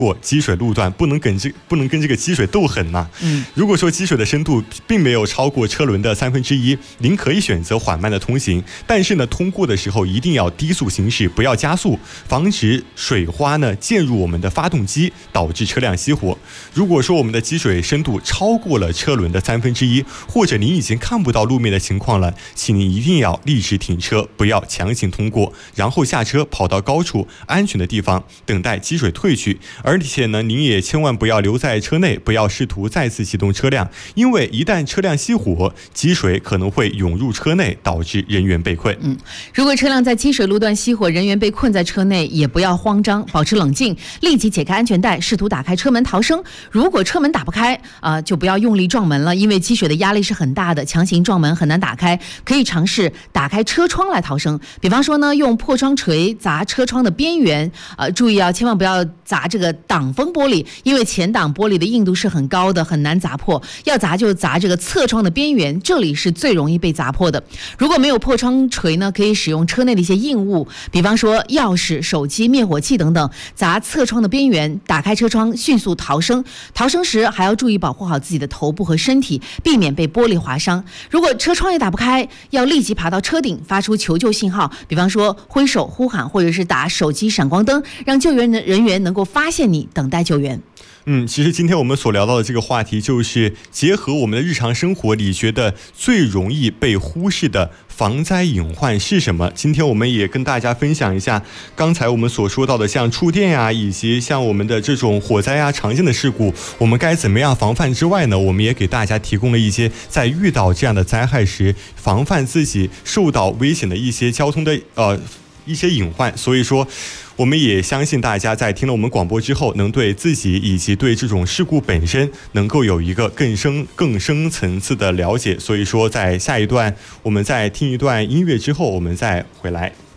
过积水路段，不能跟这个积水斗狠嘛。如果说积水的深度并没有超过车轮的1/3，您可以选择缓慢的通行，但是呢，通过的时候一定要低速行驶，不要加速，防止水花呢溅入我们的发动机，导致车辆熄火。如果说我们的积水深度超过了车轮的1/3，或者您已经看不到路面的情况了，请您一定要立时停车，不要强行通过，然后下车跑到高处安全的地方，等待积水退去。而且呢，您也千万不要留在车内，不要试图再次启动车辆，因为一旦车辆熄火，积水可能会涌入车内，导致人员被困。 如果车辆在积水路段熄火，人员被困在车内，也不要慌张，保持冷静，立即解开安全带，试图打开车门逃生。如果车门打不开，就不要用力撞门了，因为积水的压力是很大的，强行撞门很难打开，可以尝试打开车窗来逃生。比方说呢，用破窗锤砸车窗的边缘，注意千万不要砸这个挡风玻璃，因为前挡玻璃的硬度是很高的，很难砸破。要砸就砸这个侧窗的边缘，这里是最容易被砸破的。如果没有破窗锤呢，可以使用车内的一些硬物，比方说钥匙、手机、灭火器等等，砸侧窗的边缘，打开车窗，迅速逃生。逃生时还要注意保护好自己的头部和身体，避免被玻璃划伤。如果车窗也打不开，要立即爬到车顶，发出求救信号，比方说挥手呼喊，或者是打手机闪光灯，让救援人员能够发现你，等待救援。 其实今天我们所聊到的这个话题，就是结合我们的日常生活里觉得最容易被忽视的防灾隐患是什么。今天我们也跟大家分享一下刚才我们所说到的像触电呀，以及像我们的这种火灾啊常见的事故，我们该怎么样防范之外呢，我们也给大家提供了一些在遇到这样的灾害时防范自己受到危险的一些交通的一些隐患。所以说我们也相信大家在听了我们广播之后，能对自己以及对这种事故本身能够有一个更深层次的了解。所以说在下一段我们在听一段音乐之后，我们再回来。